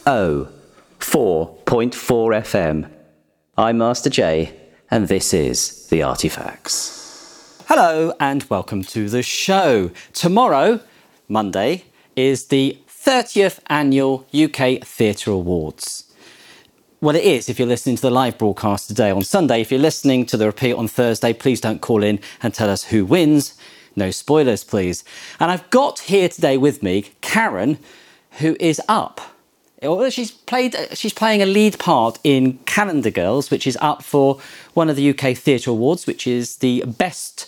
4.4 FM. I'm Master J, and this is The Artifacts. Hello, and welcome to the show. Tomorrow, Monday, is the 30th Annual UK Theatre Awards. Well, it is if you're listening to the live broadcast today on Sunday. If you're listening to the repeat on Thursday, please don't call in and tell us who wins. No spoilers, please. And I've got here today with me Karen, who is up. She's playing a lead part in Calendar Girls, which is up for one of the UK Theatre Awards, which is the Best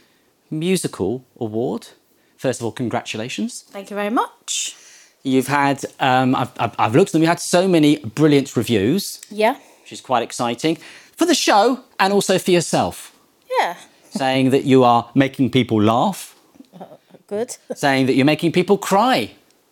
Musical Award. First of all, congratulations. Thank you very much. You've had, I've looked at them, you had so many brilliant reviews. Yeah. Which is quite exciting. For the show and also for yourself. Yeah. Saying that you are making people laugh. Good. Saying that you're making people cry.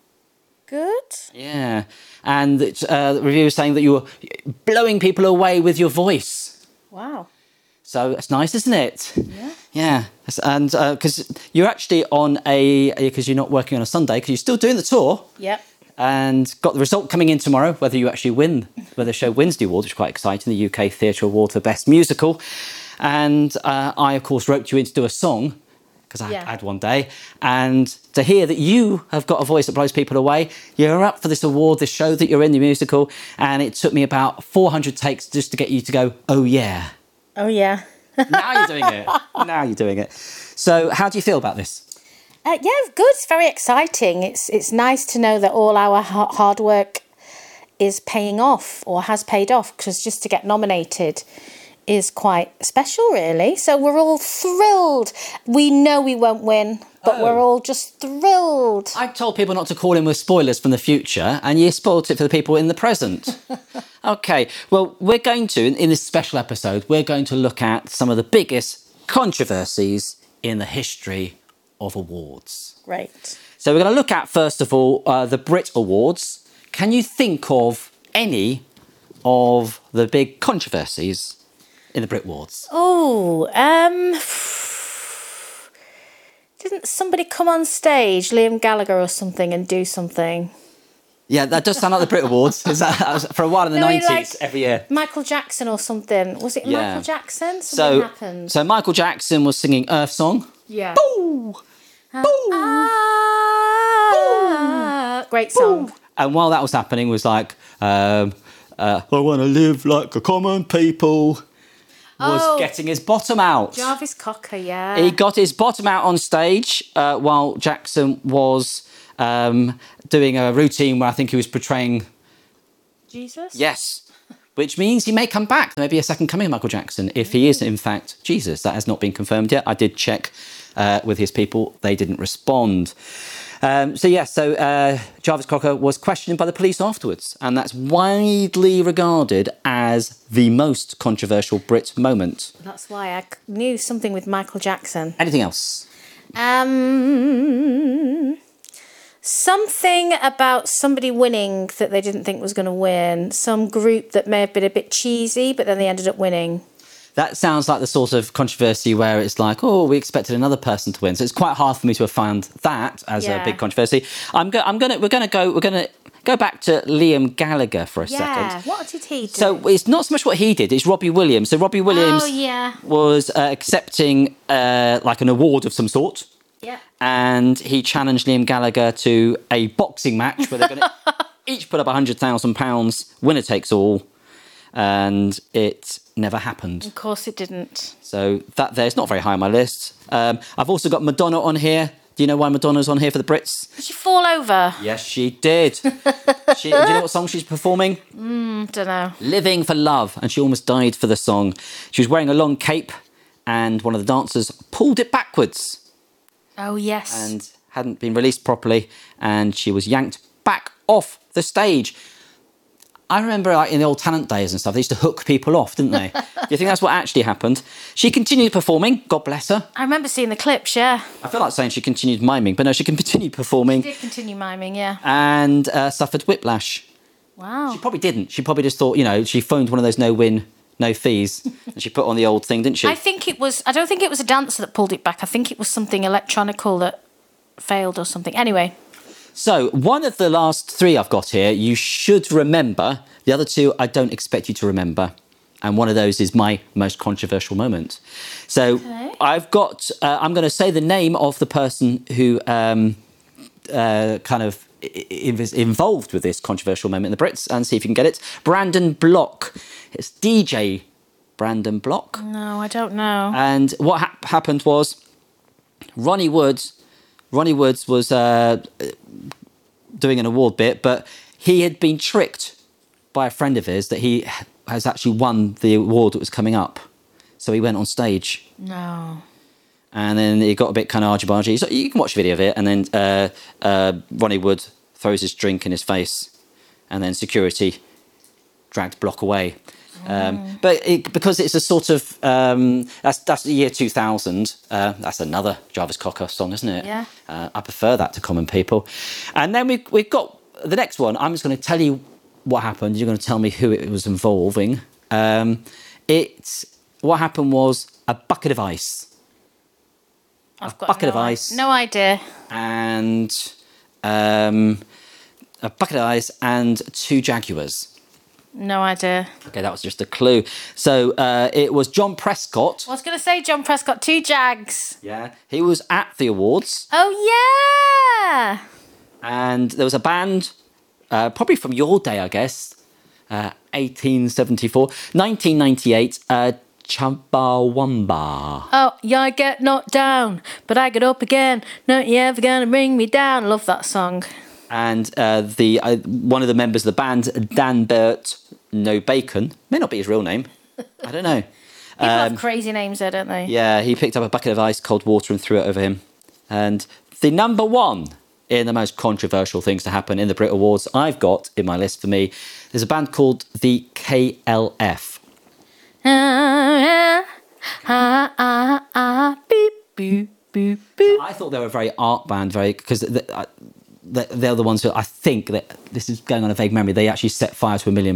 Good. Yeah. And the review is saying that you're blowing people away with your voice. Wow. So that's nice, isn't it? Yeah. Yeah. And because you're actually because you're not working on a Sunday, because you're still doing the tour. Yep. And got the result coming in tomorrow, whether you actually win, whether the show wins the award, which is quite exciting, the UK Theatre Award for Best Musical. And I, of course, roped you in to do a song, because I had one day. And to hear that you have got a voice that blows people away, you're up for this award, this show that you're in, the musical, and it took me about 400 takes just to get you to go, oh, yeah. Oh, yeah. Now you're doing it. Now you're doing it. So how do you feel about this? Yeah, good. It's very exciting. It's nice to know that all our hard work is paying off or has paid off, because just to get nominated is quite special, really. So we're all thrilled. We know we won't win, but we're all just thrilled. I told people not to call in with spoilers from the future, and you spoiled it for the people in the present. Okay, well, we're going to, in this special episode, we're going to look at some of the biggest controversies in the history of awards. Great. So we're going to look at, first of all, the Brit Awards. Can you think of any of the big controversies in the Brit Awards? Oh, didn't somebody come on stage, Liam Gallagher or something, and do something? Yeah, that does sound like the Brit Awards. That was for a while in the 90s, every year. Michael Jackson or something. Was it Michael Jackson? Something happened. So Michael Jackson was singing Earth Song. Yeah. Boo! Boo! Great song. Boo! And while that was happening was like, I want to live like a common people, was getting his bottom out. Jarvis Cocker, yeah. He got his bottom out on stage while Jackson was doing a routine where I think he was portraying... Jesus? Yes. Which means he may come back. Maybe a second coming of Michael Jackson, if he is, in fact, Jesus. That has not been confirmed yet. I did check with his people. They didn't respond. Jarvis Cocker was questioned by the police afterwards, and that's widely regarded as the most controversial Brit moment. That's why I knew something with Michael Jackson. Anything else? Something about somebody winning that they didn't think was going to win. Some group that may have been a bit cheesy, but then they ended up winning. That sounds like the sort of controversy where it's like, oh, we expected another person to win. So it's quite hard for me to have found that as a big controversy. We're going to go back to Liam Gallagher for a second. Yeah, what did he do? So it's not so much what he did, it's Robbie Williams. So Robbie Williams was accepting like an award of some sort. Yeah. And he challenged Liam Gallagher to a boxing match where they're going to each put up £100,000, winner takes all. And it never happened. Of course it didn't. So that there's not very high on my list. I've also got Madonna on here. Do you know why Madonna's on here for the Brits? Did she fall over? Yes, she did. Do you know what song she's performing? Don't know. Living for Love. And she almost died for the song. She was wearing a long cape and one of the dancers pulled it backwards. Oh, yes. And hadn't been released properly, and she was yanked back off the stage. I remember like in the old talent days and stuff, they used to hook people off, didn't they? Do you think that's what actually happened? She continued performing, God bless her. I remember seeing the clips, yeah. I feel like saying she continued miming, but no, she continued performing. She did continue miming, yeah. And suffered whiplash. Wow. She probably didn't. She probably just thought, she phoned one of those no-win, no-fees, and she put on the old thing, didn't she? I don't think it was a dancer that pulled it back. I think it was something electronical that failed or something. Anyway. So one of the last three I've got here, you should remember. The other two, I don't expect you to remember. And one of those is my most controversial moment. So I've got, I'm going to say the name of the person who kind of is involved with this controversial moment in the Brits and see if you can get it. Brandon Block. It's DJ Brandon Block. No, I don't know. And what happened was Ronnie Woods was doing an award bit, but he had been tricked by a friend of his that he has actually won the award that was coming up. So he went on stage. No. And then it got a bit kind of argy-bargy. So you can watch a video of it. And then Ronnie Wood throws his drink in his face. And then security dragged Block away. But because it's a sort of... that's the year 2000. That's another Jarvis Cocker song, isn't it? Yeah. I prefer that to Common People. And then we've got the next one. I'm just going to tell you what happened. You're going to tell me who it was involving. What happened was a bucket of ice. I've got bucket of ice. No idea. And a bucket of ice and two Jaguars. No idea. Okay, that was just a clue. So it was John Prescott. I was going to say John Prescott, two Jags. Yeah, he was at the awards. Oh, yeah. And there was a band, probably from your day, I guess, 1874. 1998, Chumbawamba. Oh, yeah, I get knocked down, but I get up again. No, you ever gonna bring me down. Love that song. And one of the members of the band, Dan Burt No Bacon, may not be his real name. I don't know. People have crazy names there, don't they? Yeah, he picked up a bucket of ice cold water and threw it over him. And the number one in the most controversial things to happen in the Brit Awards I've got in my list for me, there's a band called the KLF. Beep, boop, boop, boop. I thought they were a very art band, because they're the ones who I think that this is going on a vague memory. They actually set fire to £1 million.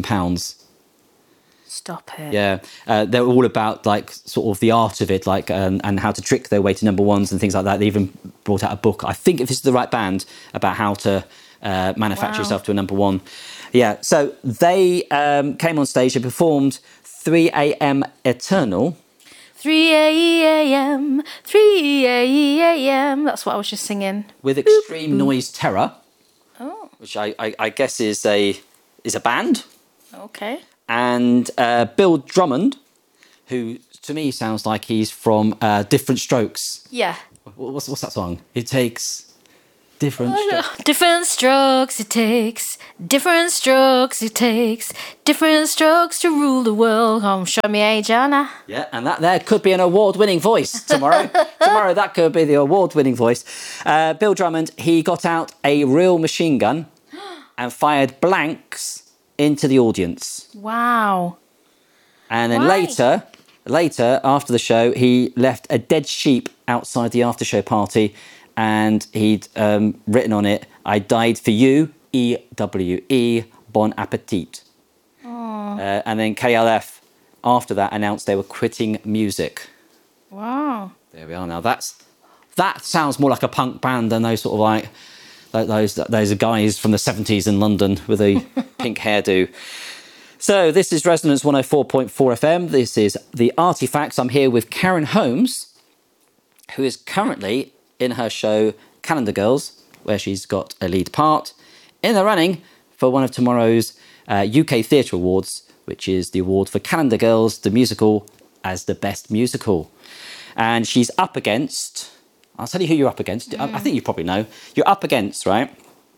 Stop it. Yeah, they're all about like sort of the art of it, like and how to trick their way to number ones and things like that. They even brought out a book. I think if this is the right band about how to manufacture yourself to a number one. Yeah, so they came on stage. They performed 3 a.m. Eternal. 3 a.m. 3 a.m. That's what I was just singing. With Extreme Noise Terror. Oh. Which I guess is a band. Okay. And Bill Drummond, who to me sounds like he's from Different Strokes. Yeah. What's that song? It takes different strokes. Different strokes it takes. Different strokes it takes. Different strokes to rule the world. Come show me age, Anna. Yeah, and that there could be an award-winning voice tomorrow. Tomorrow that could be the award-winning voice. Bill Drummond, he got out a real machine gun and fired blanks into the audience. Wow. And then Why? later, after the show, he left a dead sheep outside the after-show party, and he'd written on it, "I died for you, EWE, bon appetit." And then KLF, after that, announced they were quitting music. Wow. There we are now. That sounds more like a punk band than those sort of like those guys from the 70s in London with a pink hairdo. So this is Resonance 104.4 FM. This is The Artifacts. I'm here with Karen Holmes, who is currently in her show Calendar Girls, where she's got a lead part, in the running for one of tomorrow's UK Theatre Awards, which is the award for Calendar Girls, the musical, as the best musical. And she's up against... I'll tell you who you're up against. I think you probably know. You're up against, right?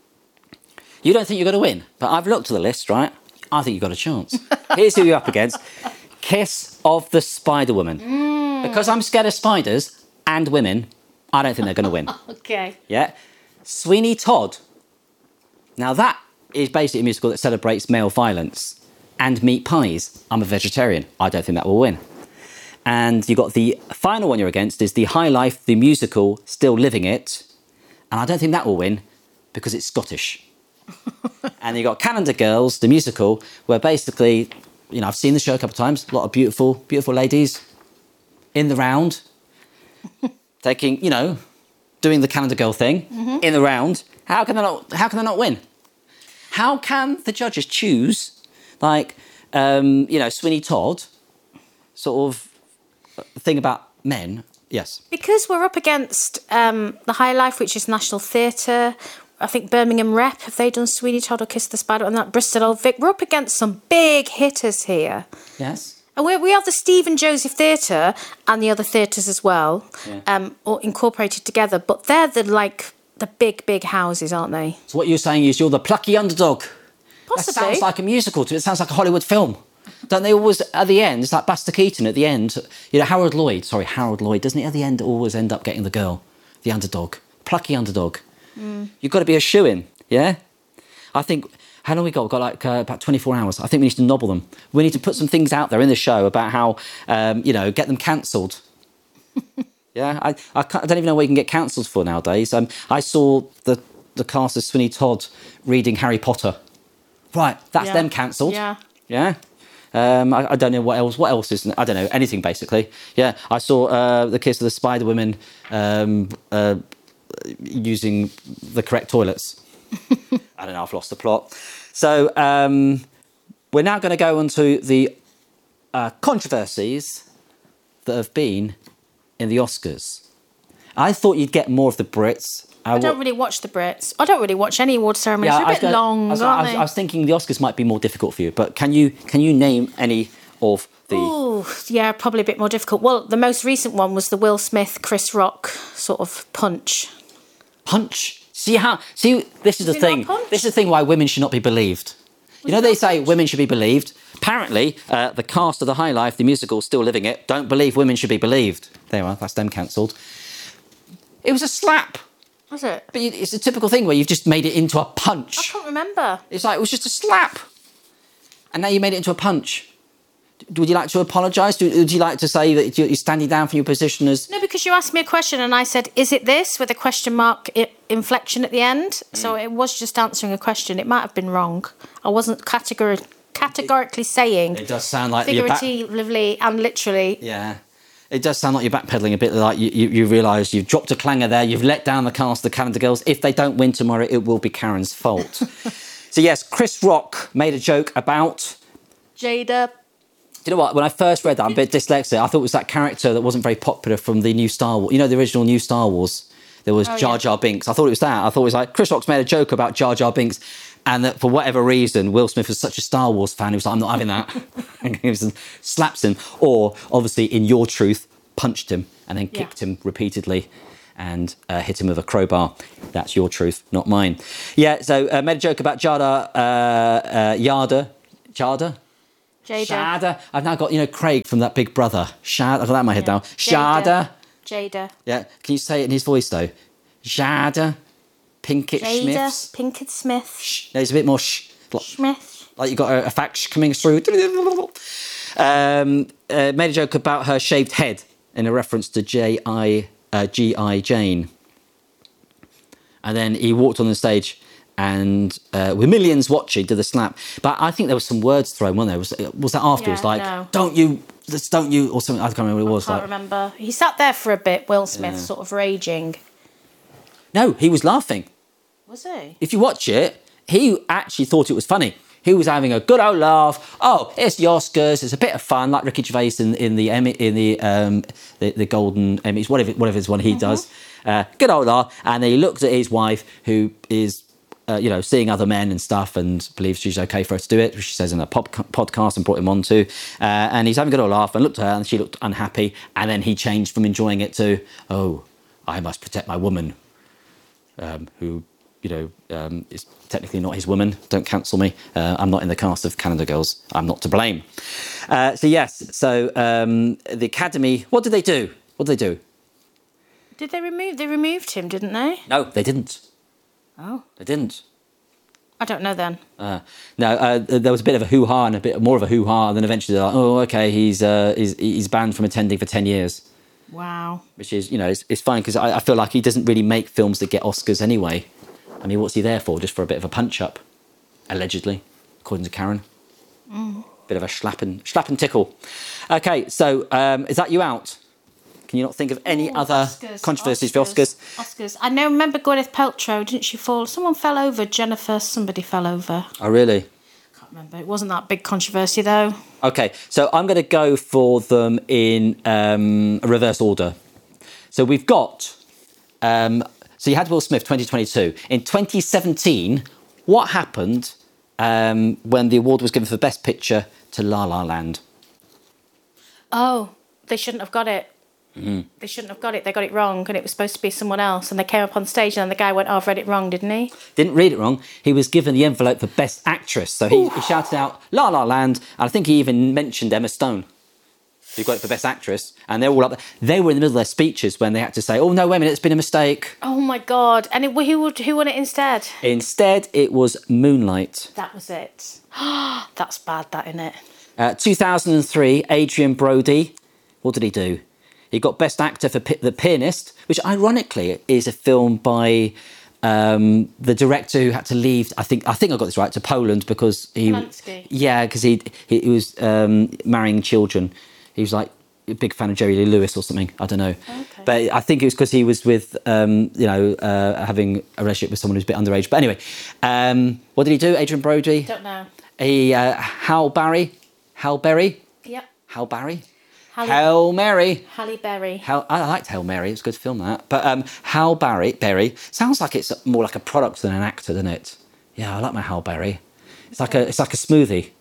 You don't think you're going to win, but I've looked at the list, right? I think you've got a chance. Here's who you're up against. Kiss of the Spider-Woman. Because I'm scared of spiders and women, I don't think they're going to win. Okay. Yeah. Sweeney Todd. Now that is basically a musical that celebrates male violence. And Meat Pies. I'm a vegetarian. I don't think that will win. And you got the final one you're against is the High Life, the musical, Still Living It. And I don't think that will win because it's Scottish. And you got Calendar Girls, the musical, where basically, you know, I've seen the show a couple of times. A lot of beautiful, beautiful ladies in the round, taking, you know, doing the Calendar Girl thing in the round, How can they not win? How can the judges choose, like, Sweeney Todd, sort of thing about men? Yes. Because we're up against the High Life, which is National Theatre. I think Birmingham Rep, have they done Sweeney Todd or Kiss the Spider? And that Bristol Old Vic. We're up against some big hitters here. Yes. And we have the Stephen Joseph Theatre and the other theatres as well, all incorporated together. But they're the big houses, aren't they? So what you're saying is you're the plucky underdog. Possibly. That sounds like a musical to me. It sounds like a Hollywood film. Don't they always, at the end, it's like Buster Keaton at the end. Harold Lloyd, doesn't he at the end always end up getting the girl? The underdog. Plucky underdog. You've got to be a shoo-in, yeah? I think, how long we got? We've got about 24 hours. I think we need to nobble them. We need to put some things out there in the show about how, get them cancelled. Yeah, I don't even know what you can get cancelled for nowadays. I saw the cast of Sweeney Todd reading Harry Potter. Right, that's them cancelled. Yeah. Yeah. I don't know what else. What else is? I don't know anything basically. Yeah, I saw the Kiss of the Spider Women using the correct toilets. I don't know. I've lost the plot. So we're now going to go on to the controversies that have been in the Oscars. I thought you'd get more of the Brits. I don't really watch the Brits. I don't really watch any award ceremonies. They're a bit long, aren't they? I was thinking the Oscars might be more difficult for you, but can you name any of the... Ooh, yeah, probably a bit more difficult. Well, the most recent one was the Will Smith, Chris Rock sort of punch. Punch? See, this is the thing. This is the thing why women should not be believed. They say women should be believed. Apparently, the cast of The High Life, the musical, still living it, don't believe women should be believed. There you are, that's them cancelled. It was a slap. Was it? But it's a typical thing where you've just made it into a punch. I can't remember. It's like, it was just a slap. And now you made it into a punch. Would you like to apologise? Would you like to say that you're standing down from your position as... No, because you asked me a question and I said, is it this? With a question mark inflection at the end. So it was just answering a question. It might have been wrong. I wasn't categorically saying... It does sound like... Figuratively and literally. Yeah. It does sound like you're backpedaling a bit, like you realise you've dropped a clanger there, you've let down the cast of the Calendar Girls. If they don't win tomorrow, it will be Karen's fault. So yes, Chris Rock made a joke about... Jada. Do you know what? When I first read that, I'm a bit dyslexic. I thought it was that character that wasn't very popular from the new Star Wars. The original new Star Wars? There was Jar Jar Binks. I thought it was that. I thought it was like, Chris Rock's made a joke about Jar Jar Binks, and that for whatever reason, Will Smith was such a Star Wars fan, he was like, I'm not having that. And he slaps him. Or, obviously, in Your Truth, punched him and then kicked him repeatedly and hit him with a crowbar. That's your truth, not mine. Yeah, so made a joke about Jada. I've now got, Craig from that Big Brother. I've got that in my head now. Jada. Yeah, can you say it in his voice, though? Jada Pinkett Smith. Pinkett Smith. Shh. There's a bit more shh. Smith. Like you got a fax coming through. Made a joke about her shaved head in a reference to G.I. Jane. And then he walked on the stage and with millions watching, did the slap. But I think there was some words thrown, wasn't there? Was that afterwards? Don't you, or something. I can't remember what it was. I can't remember. He sat there for a bit, Will Smith, sort of raging. No, he was laughing. Was he? If you watch it, he actually thought it was funny. He was having a good old laugh. Oh, it's the Oscars. It's a bit of fun, like Ricky Gervais in the Emmy, the Golden Emmys, whatever his one he does. Good old laugh. And then he looked at his wife, who is, seeing other men and stuff, and believes she's okay for her to do it, which she says in a podcast and brought him on to. And he's having a good old laugh and looked at her, and she looked unhappy. And then he changed from enjoying it to, oh, I must protect my woman, who. Is technically not his woman. Don't cancel me. I'm not in the cast of Calendar Girls. I'm not to blame. The Academy, what did they do? They removed him, didn't they? No, they didn't. Oh. They didn't. I don't know then. There was a bit of a hoo-ha and a bit more of a hoo-ha, and then eventually they're like, oh, okay, he's banned from attending for 10 years. Wow. Which is, it's fine, because I feel like he doesn't really make films that get Oscars anyway. I mean, what's he there for? Just for a bit of a punch-up, allegedly, according to Karen. Bit of a slap and tickle. Okay, so is that you out? Can you not think of any other controversies for Oscars? Oscars. I know. Remember Gwyneth Paltrow? Didn't she fall? Someone fell over. Somebody fell over. Oh, really? Can't remember. It wasn't that big controversy though. Okay, so I'm going to go for them in a reverse order. So we've got. So you had Will Smith 2022. In 2017, what happened when the award was given for Best Picture to La La Land? Oh, they shouldn't have got it. They shouldn't have got it. They got it wrong, and it was supposed to be someone else. And they came up on stage, and the guy went, "Oh, I've read it wrong," didn't he? Didn't read it wrong. He was given the envelope for Best Actress. So he shouted out La La Land, and I think he even mentioned Emma Stone, who got it for Best Actress. And they're all up there. They were in the middle of their speeches when they had to say, "Oh no, wait a minute, it's been a mistake." Oh my God! And who won it instead? Instead, it was Moonlight. That was it. That's bad, that, isn't it? 2003, Adrian Brody. What did he do? He got Best Actor for The Pianist, which ironically is a film by the director who had to leave. I think I got this right, to Poland because he. Polanski. Yeah, because he was marrying children. He was like a big fan of Jerry Lee Lewis or something. I don't know, Okay. but I think it was because he was with having a relationship with someone who's a bit underage. But anyway, what did he do, Adrian Brody? Don't know. He Hal Berry. Yep. Hal Berry. Halle- Hail Mary. Halle Berry. I liked Hail Mary. It's a good film, that. But Hal Berry sounds like it's more like a product than an actor, doesn't it? Yeah, I like my Hal Berry. It's like a smoothie.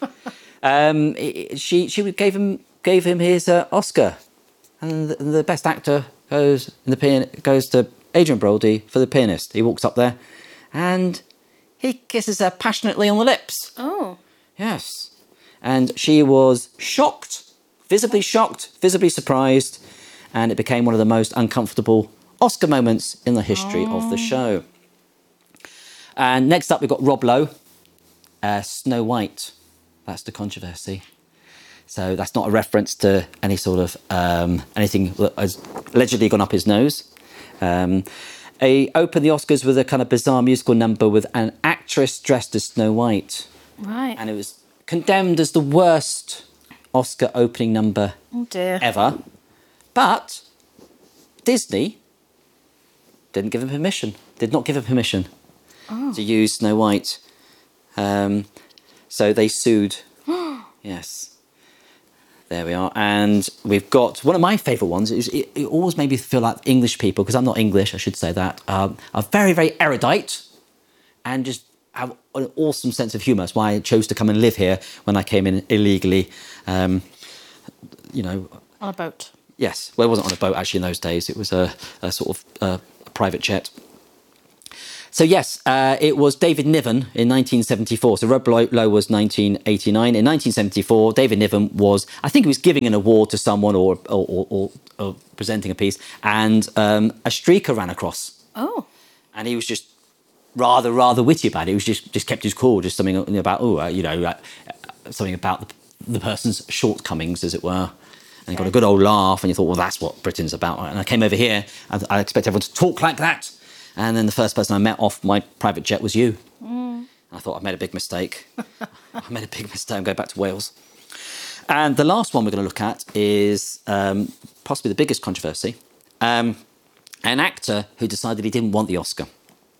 She gave him his Oscar, and the Best Actor goes to Adrian Brody for The Pianist. He walks up there, and he kisses her passionately on the lips. Oh. Yes, and she was shocked. Visibly shocked, visibly surprised, and it became one of the most uncomfortable Oscar moments in the history of the show. And next up, we've got Rob Lowe, Snow White. That's the controversy. So that's not a reference to any sort of anything that has allegedly gone up his nose. He opened the Oscars with a kind of bizarre musical number with an actress dressed as Snow White. Right. And it was condemned as the worst Oscar opening number ever. But Disney did not give him permission to use Snow White. So they sued. Yes. There we are. And we've got one of my favourite ones. It always made me feel like English people, because I'm not English, I should say that, are very, very erudite and just have an awesome sense of humour. That's why I chose to come and live here when I came in illegally. On a boat. Yes. Well, it wasn't on a boat, actually, in those days. It was a sort of private jet. So, yes, it was David Niven in 1974. So Rob Lowe was 1989. In 1974, David Niven was, I think he was giving an award to someone or presenting a piece, and a streaker ran across. Oh. And he was just rather witty about it. He was just kept his cool, just something about something about the person's shortcomings, as it were. And he got a good old laugh, and you thought, well, that's what Britain's about. And I came over here, and I expect everyone to talk like that. And then the first person I met off my private jet was you. I thought, I've made a big mistake. I'm going back to Wales. And the last one we're going to look at is possibly the biggest controversy. An actor who decided he didn't want the Oscar.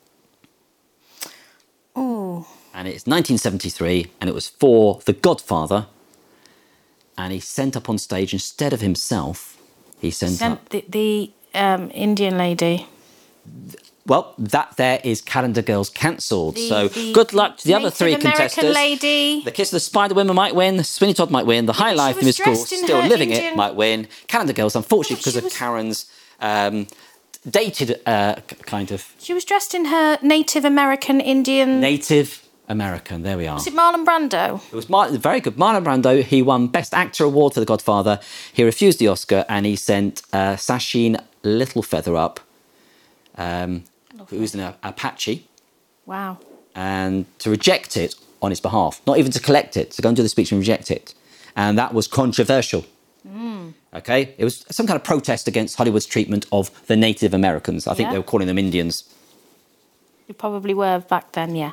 Oh. And it's 1973, and it was for The Godfather. And he sent up on stage, instead of himself, he sent up... the Indian lady. Well, that there is Calendar Girls cancelled. So good luck to the other three contestants. American lady. The Kiss of the Spider Woman might win. Sweeney Todd might win. The High Life musical, Still Living It, might win. Calendar Girls, unfortunately, because of Karen's dated kind of... She was dressed in her Native American Indian... Native American, there we are. Was it Marlon Brando? It was very good. Marlon Brando, he won Best Actor Award for The Godfather. He refused the Oscar, and he sent Sacheen Littlefeather who was an Apache. Wow. And to reject it on his behalf. Not even to collect it, to go and do the speech and reject it. And that was controversial. Okay? It was some kind of protest against Hollywood's treatment of the Native Americans. I think they were calling them Indians. You probably were back then, yeah.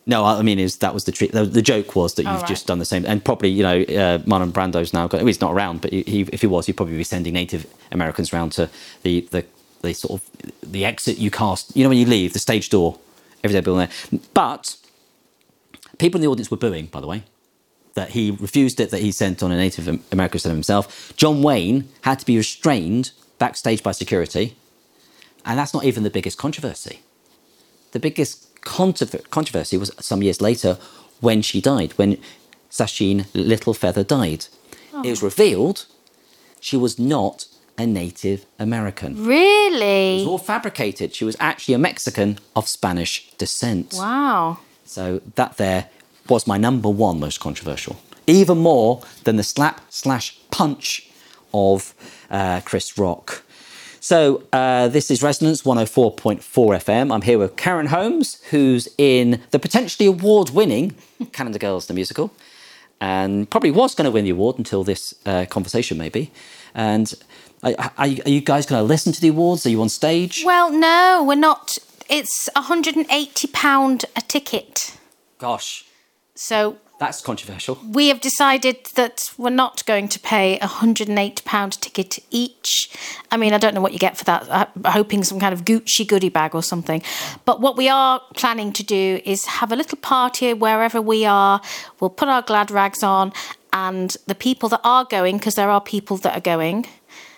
No, I mean, that was the trick. The joke was that you've right. just done the same. And probably, Marlon Brando's now got, he's not around, but if he was, he'd probably be sending Native Americans round to the sort of the exit you cast. You know, when you leave, the stage door, everyday building there. But people in the audience were booing, by the way, that he refused it, that he sent on a Native American son himself. John Wayne had to be restrained backstage by security. And that's not even the biggest controversy. The biggest controversy was some years later when she died, when Sacheen Littlefeather died. Oh. It was revealed she was not a Native American. Really? It was all fabricated. She was actually a Mexican of Spanish descent. Wow. So that there was my number one most controversial. Even more than the slap/punch of Chris Rock. So this is Resonance 104.4 FM. I'm here with Karen Holmes, who's in the potentially award-winning Canada Girls, the musical, and probably was going to win the award until this conversation, maybe. And are you guys going to listen to the awards? Are you on stage? Well, no, we're not. It's £180 a ticket. Gosh. So that's controversial. We have decided that we're not going to pay £108 ticket each. I mean, I don't know what you get for that. I'm hoping some kind of Gucci goodie bag or something. But what we are planning to do is have a little party wherever we are. We'll put our glad rags on, and the people that are going, because there are people that are going,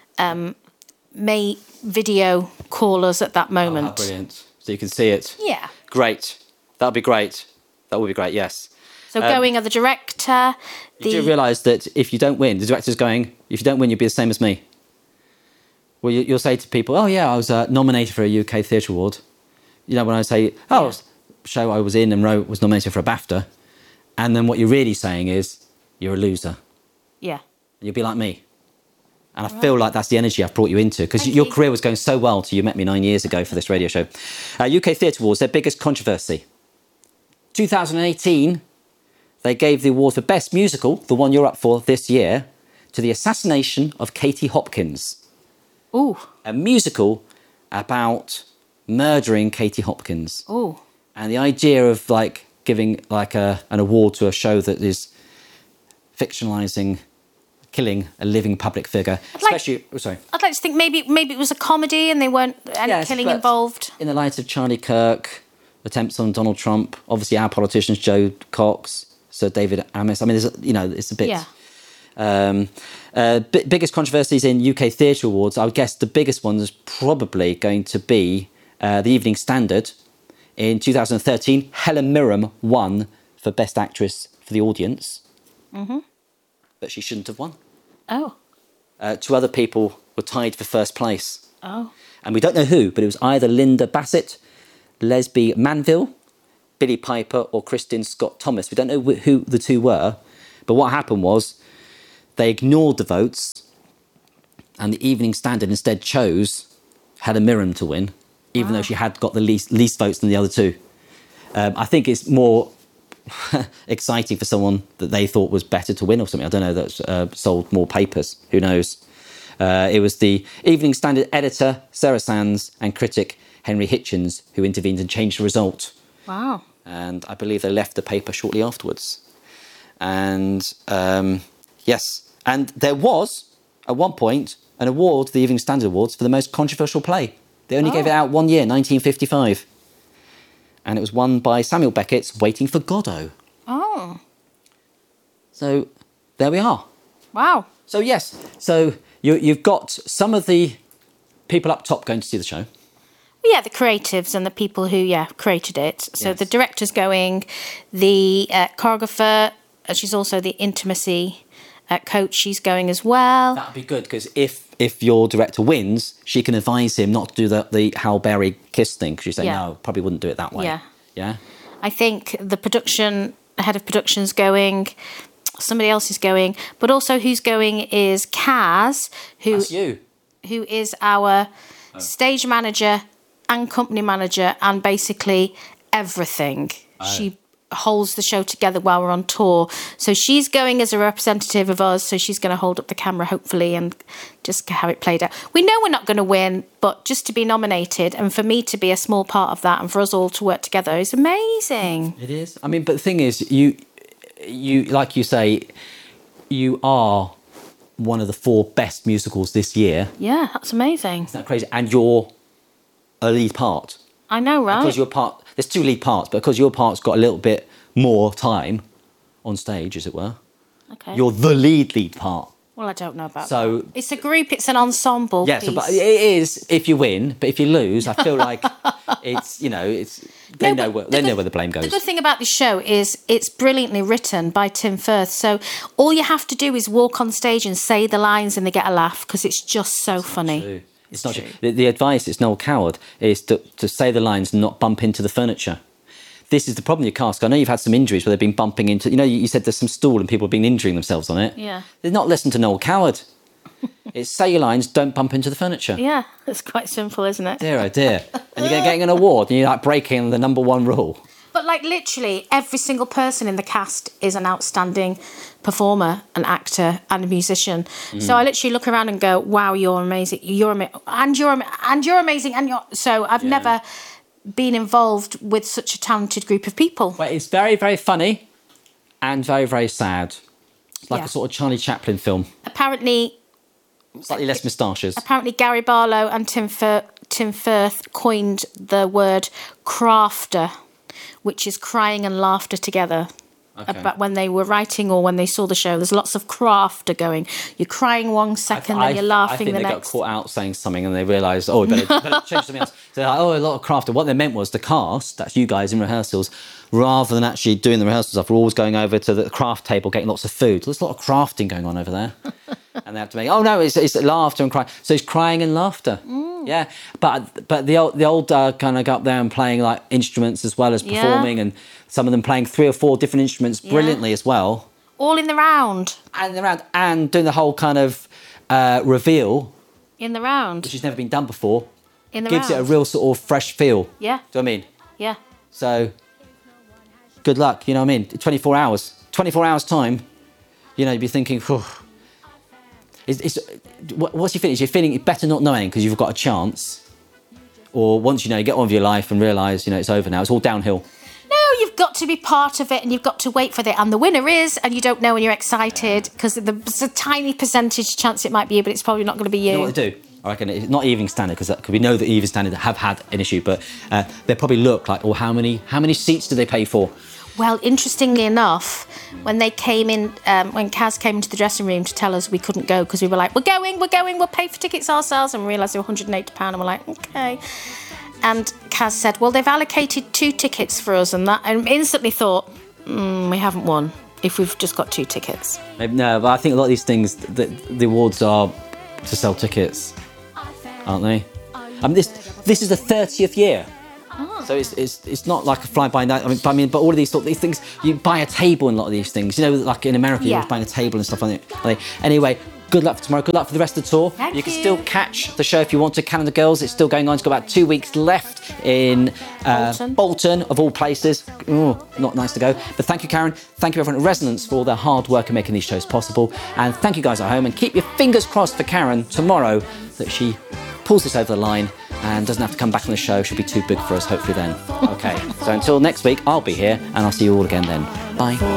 may video call us at that moment. Oh, how brilliant. So you can see it. Yeah. Great. That'll be great. That would be great, yes. So going are the director. You do realise that if you don't win, the director's going, if you don't win, you'll be the same as me. Well, you'll say to people, oh, yeah, I was nominated for a UK Theatre Award. You know, when I say, show I was in and wrote was nominated for a BAFTA. And then what you're really saying is, you're a loser. Yeah. You'll be like me. And I feel like that's the energy I've brought you into, because your career was going so well till you met me 9 years ago for this radio show. UK Theatre Awards, their biggest controversy. 2018... they gave the award for Best Musical, the one you're up for this year, to The Assassination of Katie Hopkins. Ooh. A musical about murdering Katie Hopkins. Ooh. And the idea of giving an award to a show that is fictionalising killing a living public figure. I'd like to think maybe it was a comedy and they weren't any killing involved. In the light of Charlie Kirk, attempts on Donald Trump, obviously our politicians, Joe Cox, Sir David Amis. I mean, it's a bit... Yeah. Biggest controversies in UK Theatre Awards, I would guess the biggest one is probably going to be the Evening Standard. In 2013, Helen Mirren won for Best Actress for the audience. Mm-hmm. But she shouldn't have won. Oh. Two other people were tied for first place. Oh. And we don't know who, but it was either Linda Bassett, Leslie Manville, Billy Piper or Kristin Scott Thomas. We don't know who the two were, but what happened was they ignored the votes and the Evening Standard instead chose Helen Mirren to win, even though she had got the least votes than the other two. I think it's more exciting for someone that they thought was better to win or something. I don't know, that's sold more papers. Who knows? It was the Evening Standard editor, Sarah Sands, and critic Henry Hitchens who intervened and changed the result. Wow. And I believe they left the paper shortly afterwards. And yes, and there was, at one point, an award, the Evening Standard Awards, for the most controversial play. They only gave it out 1 year, 1955. And it was won by Samuel Beckett's Waiting for Godot. Oh. So there we are. Wow. So yes, so you've got some of the people up top going to see the show. Yeah, the creatives and the people who, created it. So the director's going, the choreographer, she's also the intimacy coach, she's going as well. That'd be good, because if your director wins, she can advise him not to do the Halle Berry kiss thing, because you say, no, probably wouldn't do it that way. Yeah. Yeah? I think the head of production's going, somebody else is going, but also who's going is Kaz, That's you. Who is our stage manager and company manager and basically everything. She holds the show together while we're on tour. So she's going as a representative of us, so she's going to hold up the camera, hopefully, and just have it played out. We know we're not going to win, but just to be nominated and for me to be a small part of that and for us all to work together is amazing. It is. I mean, but the thing is, you like you say, you are one of the 4 best musicals this year. Yeah, that's amazing. Isn't that crazy? And you're a lead part. I know, right? Because your part, there's 2 lead parts, but because your part's got a little bit more time on stage, as it were. Okay. You're the lead part. Well, I don't know about so, that. It's a group, it's an ensemble yeah, piece. so, but it is if you win, but if you lose, I feel like it's, you know, it's they know where the blame goes. The good thing about this show is it's brilliantly written by Tim Firth. So all you have to do is walk on stage and say the lines and they get a laugh because it's just so funny. True. It's not true. The advice, it's Noel Coward, is to say the lines and not bump into the furniture. This is the problem with your cast. I know you've had some injuries where they've been bumping into... You know, you said there's some stool and people have been injuring themselves on it. Yeah. They're not listening to Noel Coward. It's say your lines, don't bump into the furniture. Yeah, it's quite simple, isn't it? Dear, oh dear. And you're getting an award and you're like breaking the number 1 rule. But like literally every single person in the cast is an outstanding performer, an actor and a musician. So I literally look around and go, wow, you're amazing. You're amazing. And you're amazing. So I've never been involved with such a talented group of people. Well, it's very, very funny and very, very sad. It's like a sort of Charlie Chaplin film. Apparently... Slightly less moustaches. Apparently Gary Barlow and Tim Firth coined the word crafter, which is crying and laughter together. Okay. About when they were writing or when they saw the show. There's lots of crafter going. You're crying one second and you're laughing the next. I think they got caught out saying something and they realised, oh, we better change something else. So they're like, oh, a lot of crafter. What they meant was the cast, that's you guys in rehearsals, rather than actually doing the rehearsal stuff, we're always going over to the craft table getting lots of food. There's a lot of crafting going on over there. And they have to make, oh no, it's laughter and crying. So it's crying and laughter. Yeah. But the old kind of got up there and playing like instruments as well as performing and some of them playing 3 or 4 different instruments brilliantly as well. All in the round. And doing the whole kind of reveal. In the round. Which has never been done before. In the round. Gives it a real sort of fresh feel. Yeah. Do you know what I mean? Yeah. So, good luck, you know what I mean? 24 hours. 24 hours time, you know, you'd be thinking, what's your feeling? Is your feeling better not knowing because you've got a chance? Or once you know, you get on with your life and realise, you know, it's over now, it's all downhill? No, you've got to be part of it and you've got to wait for it. And the winner is, and you don't know when you're excited because there's a tiny percentage chance it might be you, but it's probably not going to be you. You know what they do? I reckon it's not Evening Standard because we know that Evening Standard have had an issue, but they probably look like, how many seats do they pay for? Well, interestingly enough, when they came in, when Kaz came into the dressing room to tell us we couldn't go because we were like, we're going, we'll pay for tickets ourselves, and we realised they were £180, and we're like, okay. And Kaz said, well, they've allocated 2 tickets for us, and instantly thought, we haven't won if we've just got 2 tickets. No, but I think a lot of these things, the awards are to sell tickets, aren't they? I mean, this is the 30th year. So it's not like a fly-by-night. I mean, but all of these things, you buy a table in a lot of these things. You know, like in America, you're buying a table and stuff like that. Anyway, good luck for tomorrow. Good luck for the rest of the tour. Thank you. Can still catch the show if you want to. Canada Girls, it's still going on. It's got about 2 weeks left in Bolton, of all places. Ooh, not nice to go. But thank you, Karen. Thank you, everyone at Resonance, for all their hard work in making these shows possible. And thank you guys at home. And keep your fingers crossed for Karen tomorrow that she pulls this over the line and doesn't have to come back on the show. She'll be too big for us, hopefully, then. Okay, so until next week, I'll be here, and I'll see you all again then. Bye.